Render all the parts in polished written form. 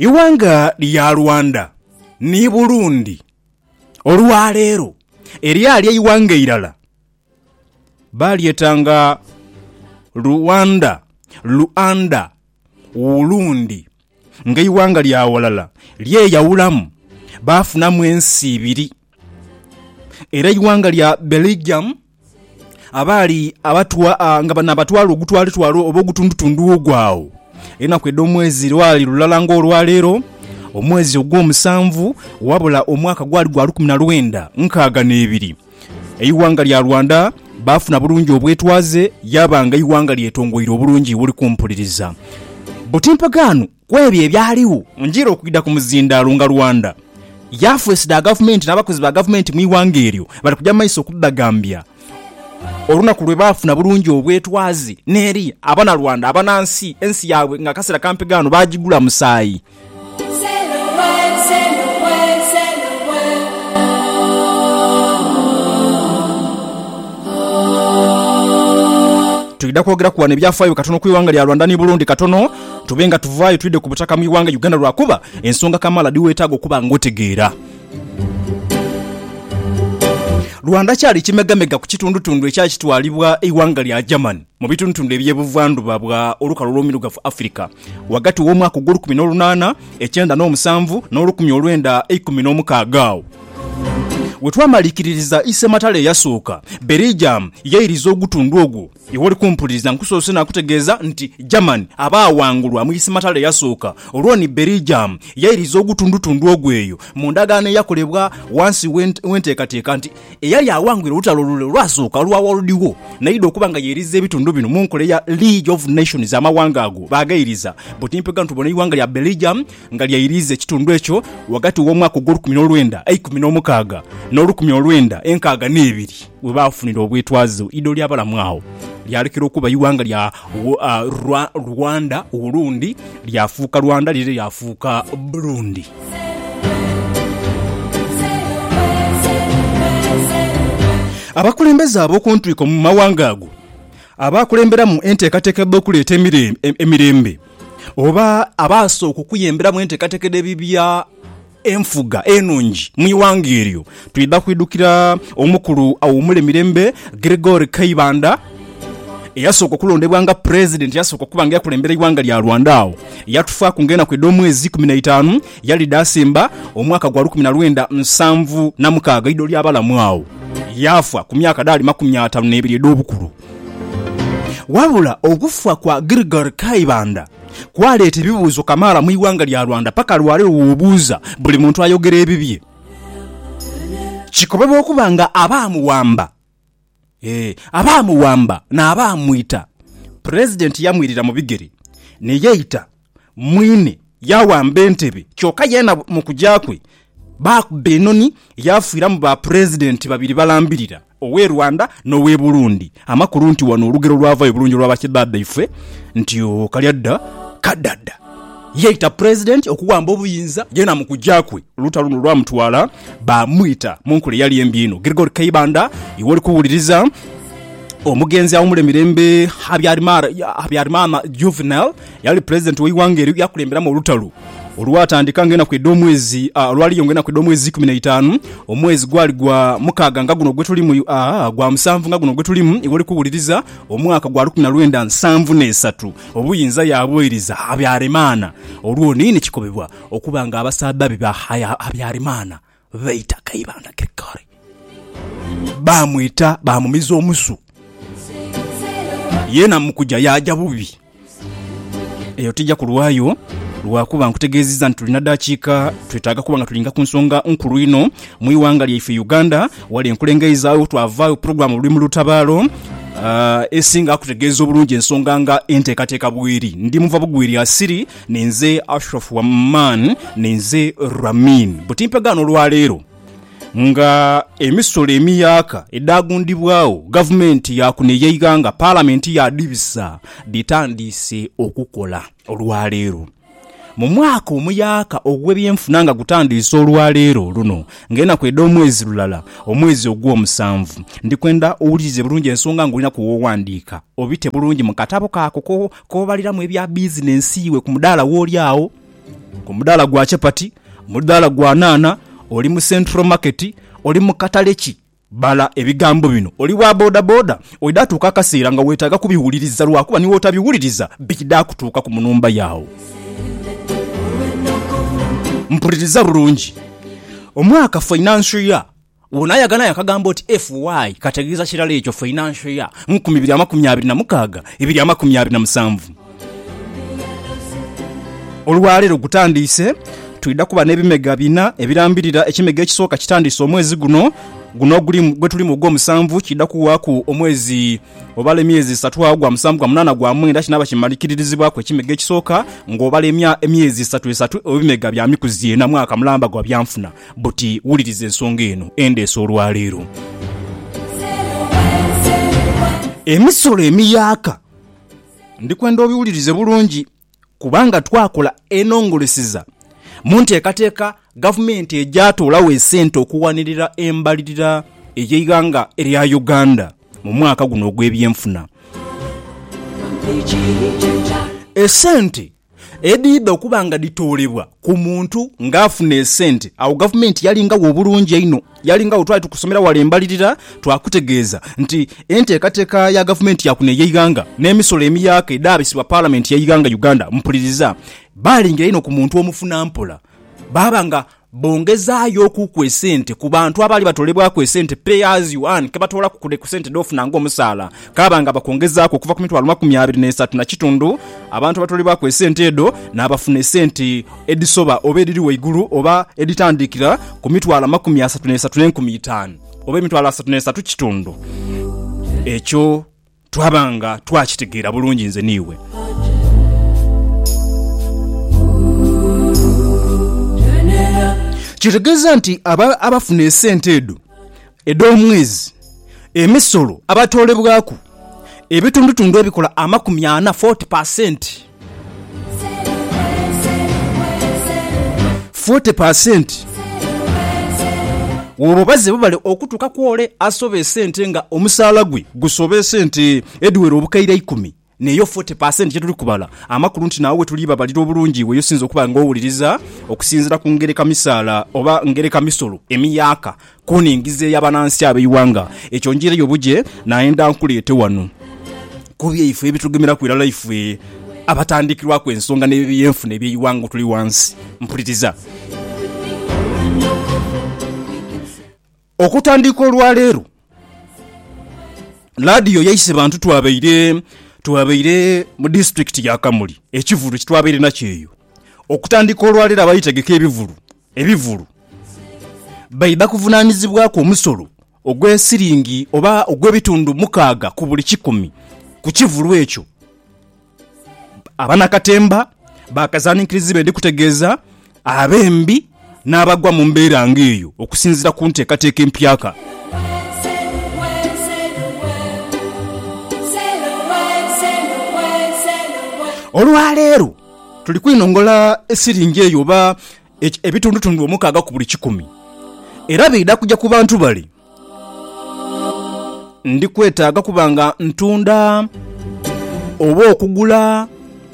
Iwanga lya Rwanda ni Burundi olwaleero eryali iwanga irala balyetanga Rwanda, Luanda, Burundi nga iwanga lya walala lyeyawulamu bafunamu ensi ibiri. Era iwanga lya Belgium abali nga bana batwalo ogutwalo obogutundutundu ogwawo ena kwedde omwezi lwali lulala ng'olwaleero omwezi ogw'omusanvu wabula omwaka gwali gwa 1962 eiwanga lya Rwanda bafuna bulungi obwetwaze yabanga iwanga lyetongoire obulungi buli kumpuliriza butimpagano kwebyo ebyaliwo njira okuyida ku muzindaalo nga Rwanda yafesida government n'abakozi ba government mu iwanga eryo bali kujja maiso okubagambya olunaku lwe bafuna bulungi obwetwaze neri abana Rwanda abanansi ensi yaabwe nga kasera kampegano bagigula musaayi. Tuida kwogera kuwana ebyafaayo katono ku iwanga lya Rwanda ni Burundi katono tubenga tuvaayo tuide ku butaka mu iwanga Uganda lwakuba ensonga kamala diwetaaga okuba ngotegeera. Rwanda kyali kimegamega ku kitundutundu ekyakitwalibwa iwanga lya Germany mu bitundutundu ebyebuvanduba bwa olukalu lw'omirugafu Africa wakati w'omwaka gw'olukumi ekyenda n'omusanvu n'olukumi wetwamalikiririza isematale eyasooka Belgium yayiriza ogutundu ogwo ewali kumpuliriza nkusoose nakutegeeza nti Germany abaawangulwa mu isematale eyasooka olwoni Belgium yayiriza ogutundutundu ogwo eyo mu ndagaano eyakolebwa wansi wenteekateeka nti eyali awangwira olutalo lwasooka lwawoludiwo nayidde okuba nga yeeriza ebitundu bino mu nkole ya League of Nations amawanga ago baagayiriza butimpega ntubona iwanga lya Belgium nga lyayiriza ekitundu ekyo wakati w'omwaka gw'olukumi n'olukumi n'ebiri we baafunira obwetwazo ido ly'abalamu awo lyalekera okuba iwanga lya Rwanda Burundi lyafuuka Rwanda lire lyafuuka Burundi. Abakulembeze ab'okuntuiko mu mawanga ago abakulemberamu enteekateeka y'okuleeta emirembe oba abaasooka okuyemberamu enteekateeka y'ebibya enfuga enungi mu iwanga eryo tuyida kwidukira omukulu awumule mirembe Gregory Kayibanda eyasooka okulondebwa nga president yasooka okuba nga yakulembera iwanga lya Rwanda awo yatufa kungenda kwedda omwezi 15 yali Dasemba omwaka gwa 1976 ido ly'abalamu awo yafa ku myaka dali 52 ed'obukulu. Wabula okufa kwa Gregory Kayibanda kwaleeta ebibuuzo kamala mu iwanga lya Rwanda paka lwaleero wobuuza buli muntu ayogera ebibye kikobebwa okuba nga abaamuwamba n'abaamuyita president yamwirira mu bigere ne yeeyita mwine yawamba entebe kyokka yena mu kujja kwe bakuba enoni yafiira mu ba president babiri balambirira owe Rwanda n'owe Burundi amakulu nti wano olugero lwavayo bulungi lw'abakidadda ife nti okalyadda kadadda yeeyita president okuwamba obuyinza yena mu kujja kwe olutalo luno lwamutwala baamuyita mu nkole yali embi eno. Gregory Kayibanda iwoli kuwuliriza omugenzi awumule mirembe Habyarimana Juvenal yali president w'iwanga eryo yakulemberamu olutalo olwatandika ngena kwedda omwezi lwaliyo ngena kwedda omwezi 15 omwezi gwali gwa mukaaga nga guno gwetulimu gwa musanvu nga guno gwetulimu iwoli kuwuliriza omwaka gwa 1973 obuyinza yabwiriza Habyarimana olwo nini kikobebwa okuba nga abasaadde be Habyarimana bayita Kayibanda Gregory bamwita bamumiza omusu yena mukujja yaja bubi eyo tijja kulwayo lwakuba nkutegeeziza nti tulina dakiika twetaaga kuba nga tulinga ku nsonga nkulu ino mu iwanga lyaife Uganda wali enkulengezaawo twavaayo programu luli mu lutabaalo esinga akutegeeza obulungi ensonga nga enteekateeka bweri ndi muva bugwiri asiri nenze Ashraf Waman nenze Ramin butimpegano lwaleero nga emisolo emiyaka edagundibwawo gavumenti yakuneyeiganga parliamenti yadibisa ditandise okukola olwaleero mu mwaka omuyaka ogw'ebyenfuna nga gutandise olwaleero luno ngena kwedda omwezi lulala omwezi ogw'omusanvu ndikwenda owulirize bulungi ensonga ng'olina kuwowandiika obite bulungi mu katabo kaako kobaliramu ebya bizinensi iwe ku mudaala w'oli awo ku mudaala gwa chapati, mudaala gwa nana, oli mu Central Market, oli mu kataleki. Bala ebigambo bino oli wa boda boda oidatuuka akaseera nga weetaaga kubiwuliriza lwakuba niwe otabiwuliriza bikida kutuuka ku munumba yawo. Mpuliriza bulungi. Omwaka financial year wonayagana yakagambo oti FY kategeeza kirala ekyo financial year 2026 2027. Olwaleero gutandise tuida kuba n'ebimega bina ebirambirira ekimega ekisooka kitandise omwezi guno gwe tuli mu gw'omusanvu kidda kuwaaku omwezi obala emyezi 3 gwa musanvu gwa munana gwa mwenda kinaba kimalikirizibwako ekimega ekisooka ng'obala emyezi 3 ebimega bya mikuzi ena mwaka mulamba gwa byanfuna buti wuliriza ensonga eno endeesa olwaleero. Emisolo emiyaaka ndikwenda obiwulirize bulungi kubanga twakola enongolesiza mu nteekateeka gavumenti ejatoolawo esente okuwanirira embalirira ey'eggwanga erya Uganda mu mwaka guno ogw'ebyenfuna. Esente ediida okuba nga ditoolebwa ku muntu ng'afuna esente awo gavumenti yalingawo obulungi eno yalingawo twali tukusomera wala embalirira twakutegeeza nti enteekateeka ya gavumenti yakuno ey'eggwanga n'emisolo emiyaaka edaabisibwa paalamenti y'eggwanga Uganda mpuliriza baalingira ino ku muntu omufuna mpola baba nga bongezaayo okukwa esente ku bantu abali batolebwako esente pay as you earn ke batoola ku sente dofuna ng'omusaala kaba nga bakongezaako okuva ku mitwalo 23 na kitundu abantu batolebwako esente edo n'abafuna esente edisoba oba ediri waigulu oba editandikira ku mitwalo 33.5 oba emitwalo 33 kitundu. Ekyo twabanga twakitegeera bulungi nze niwe. Kitegeeza nti abafuna esente edo omwezi emisolo abatolebwako ebitundutundu ebikola 40%. 40% wobobaze bubale okutuka kwole asobe esente nga omusaala gwe gusobe esente edwero obukaira 10 neyo 40% kyetuli kubala amakulu nti naawe tuliba balira obulungi weyo sinzo kuba ng'owuliriza okusinzira ku ngereka misaala oba ngereka misolo emiyaaka kuningize y'abanansi abeyiwanga ekyo njireyo buje naenda nkuleete wano kubye ife ebitugemera ku irala ife abatandikirwa ku ensonga n'ebyenfuna ebyeyiwanga tuli wansi mpuliriza okutandika olwaleero radio yayise bantu twabeire mu district ya Kamuli ekivulu kitwabeire nakyeyo okutandika olwaleero abayitegeka ebivulu baida kuvunaanyizibwako omusolo ogw'esiringi oba ogw'ebitundu 6 ku buli 10 ku kivulu ekyo abanakatemba bakazaanikirizibe ndi kutegeeza abembi n'abagwa mu mbeera ng'eyo okusinzira ku nteekateeka empyaka. Olwaleero tuli kwinongola esiringi eyo oba ebitundutundu 6 ku buli 10 era biida kujja ku bantu bali ndi kwetaaga kubanga ntunda oba okugula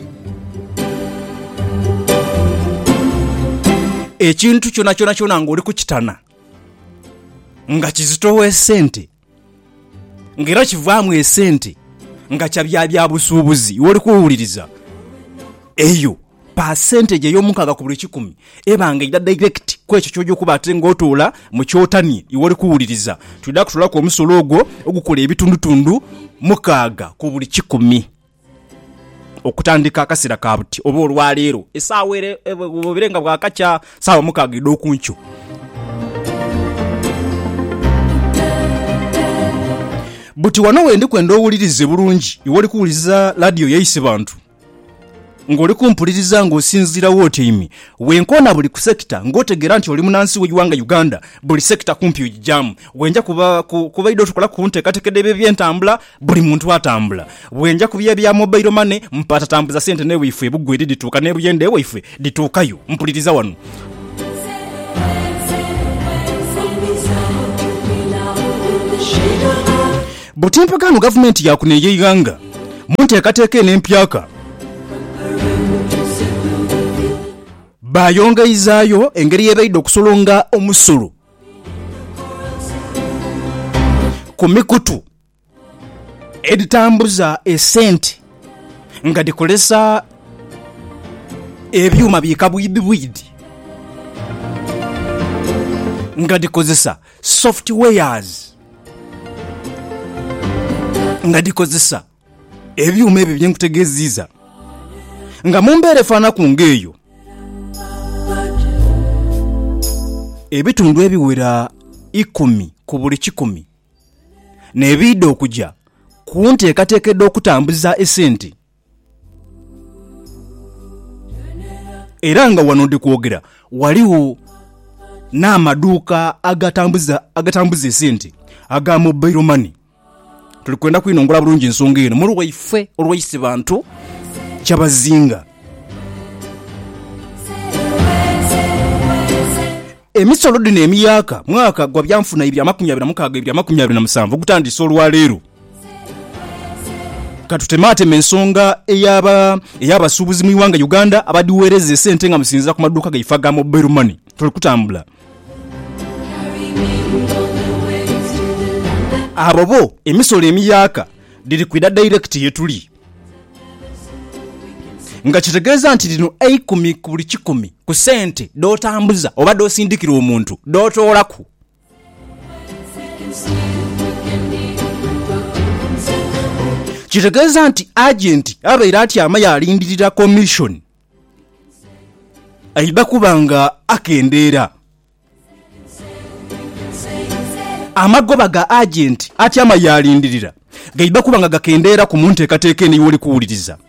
ekintu kyona ng'oli kukitana nga kizitowa esente ng'era kivaamu esente nga kyabya busuubuzi woli kuwuliriza eyo percentage ey'omukaaga ku buli 10 ebanga ida direct kwekyo ky'ojja okuba ate ng'otoola mu kyotani iwoli kuwuliriza tulida kutolako omusolo ogwo ogukola ebitundutundu 6 ku buli 10 okutandika akaseera ka buti oba olwaleero essaawa obubirenga bwakakya ssaawa 6 ed'okunkyo. Buti wano wendi kwenda owulirize bulungi iwoli kuwuliriza radio yayise bantu ng'oli kumpuliriza ng'osinzirawo otiimi wenkona buli ku sekita ng'otegera nti oli munansi w'eggwanga Uganda buli sekita kumpi ogijamu bwenja kuba ido tukola ku nteekateeka by'entambula buli muntu atambula bwenja ku bya mobile money mpata tambuza sente n'ewaife ebuggwe dituuka n'ebuyende ewaife dituukayo mpuliriza wano. Buti mpagano gavumenti yakuno ey'eggwanga mu nteekateeka n'empyaka bayongezaayo engeri yebaidde okusolonga omusolo ku mikutu editambuza esente nga dikolesa ebyuma bikabwibibwidi nga dikozesa softwares nga dikozesa ebyuma ebyo byenkutegeziza nga mumbeere faana ku ngeeyo ebitundu ebiwera 10 ku buli 100 n'ebidde okujja ku nteekateekedde okutambuza esente era nga wano ndi kwogera waliwo n'amaduuka agatambuza esente aga mobile money. Tuli kwenda kwinongola bulungi ensonga eno mulu waife olwayise bantu kyabazinga. Emisolo dino emiyaka mwaka gwa byanfuna ebya 2026 ebya 2027 gutandise olwaleero. Katutematema ensonga ey'abasuubuzi mu iwanga Uganda abadiweereza esente nga musinziza ku maduuka gaifa ga mobile money. Tuli kutambula. Abo bo emisolo emiyaka diri kwida direct yetuli. Nga kitegeeza nti lino 10 ku buli 100 ku sente dotambuza oba dosindikira omuntu dotoolaku. Kitegeeza nti agent abeera atyama yalindirira commission aiba kubanga akendeera. Amagoba ga agent atyama yalindirira gaiba kubanga gakendeera ku muntu ekateeke niyo oli kuwuliriza.